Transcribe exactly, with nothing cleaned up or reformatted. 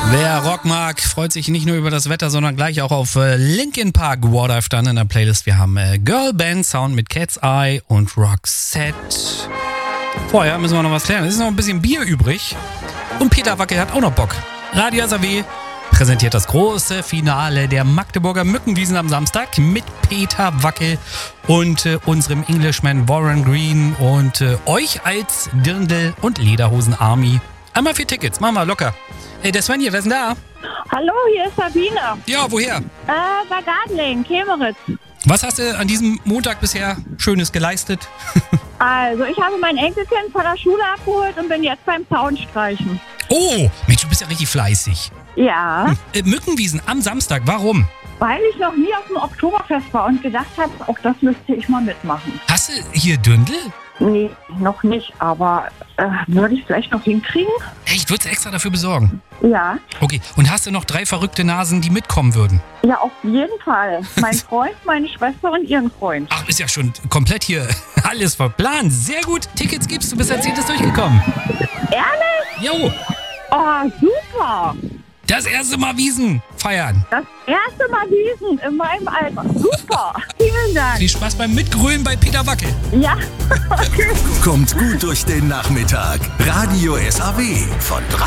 Wer Rock mag, freut sich nicht nur über das Wetter, sondern gleich auch auf äh, Linkin Park What I've Done in der Playlist. Wir haben äh, Girl Band Sound mit Cat's Eye und Roxette. Vorher müssen wir noch was klären. Es ist noch ein bisschen Bier übrig. Und Peter Wackel hat auch noch Bock. Radio S A W präsentiert das große Finale der Magdeburger Mückenwiesen am Samstag mit Peter Wackel und äh, unserem Englishman Warren Green und äh, euch als Dirndl- und Lederhosen-Army. Einmal vier Tickets, machen wir locker. Ey, der Sven hier, wer ist denn da? Hallo, hier ist Sabine. Ja, woher? Äh, bei Gartling, Kemeritz. Was hast du an diesem Montag bisher Schönes geleistet? Also, ich habe mein Enkelkind von der Schule abgeholt und bin jetzt beim Zaunstreichen. Oh, Mensch, du bist ja richtig fleißig. Ja, Hm. Äh, Mückenwiesen am Samstag, warum? weil ich noch nie auf dem Oktoberfest war und gedacht habe, auch das müsste ich mal mitmachen. Hast du hier Dirndl? Nee, noch nicht, aber äh, würde ich vielleicht noch hinkriegen? Ey, ich würde es extra dafür besorgen. Ja, Okay, und hast du noch drei verrückte Nasen, die mitkommen würden? ja, auf jeden Fall. Mein Freund, meine Schwester und ihren Freund. Ach, ist ja schon komplett hier alles verplant. Sehr gut, Tickets gibst du, bist als zehntes durchgekommen. Ehrlich? Jo, Oh, super. das erste Mal Wiesen feiern. Das erste Mal Wiesen in meinem Alter. Super. Vielen Dank. Viel Spaß beim Mitgrölen bei Peter Wackel. Ja, okay. Kommt gut durch den Nachmittag. Radio S A W von